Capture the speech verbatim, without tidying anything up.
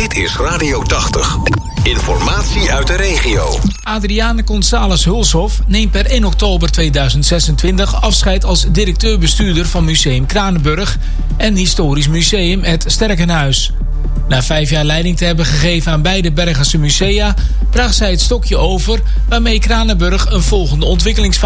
Dit is Radio tachtig. Informatie uit de regio. Adriane González Hulshof neemt per één oktober tweeduizend zesentwintig afscheid als directeur-bestuurder van Museum Kranenburg en Historisch Museum Het Sterkenhuis. Na vijf jaar leiding te hebben gegeven aan beide Bergense musea, draagt zij het stokje over waarmee Kranenburg een volgende ontwikkelingsfase